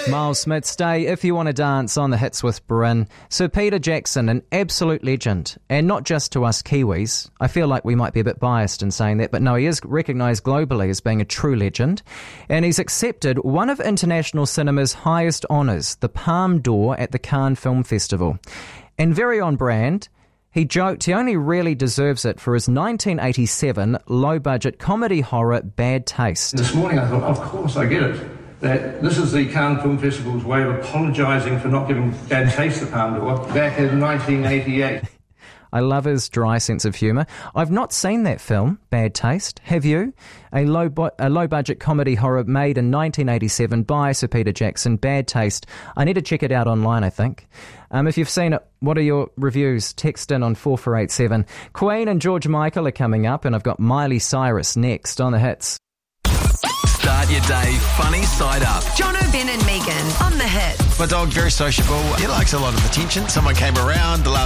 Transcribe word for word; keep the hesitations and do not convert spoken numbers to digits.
Miles Smith's Day, If You Want to Dance on the Hits with Bryn. Sir Peter Jackson, an absolute legend, and not just to us Kiwis. I feel like we might be a bit biased in saying that, but no, he is recognised globally as being a true legend, and he's accepted one of international cinema's highest honours, the Palme d'Or at the Cannes Film Festival. And very on brand, he joked he only really deserves it for his nineteen eighty-seven low-budget comedy horror Bad Taste. This morning I thought, of course I get it. That this is the Cannes Film Festival's way of apologising for not giving Bad Taste the Palme d'Or back in nineteen eighty-eight. I love his dry sense of humour. I've not seen that film, Bad Taste. Have you? A low bu- a low-budget comedy horror made in nineteen eighty-seven by Sir Peter Jackson, Bad Taste. I need to check it out online, I think. Um, if you've seen it, what are your reviews? Text in on four four eight seven. Queen and George Michael are coming up, and I've got Miley Cyrus next on The Hits. Start your day funny side up. Jono, Ben and Megan on The Hits. My dog, very sociable. He likes a lot of attention. Someone came around the last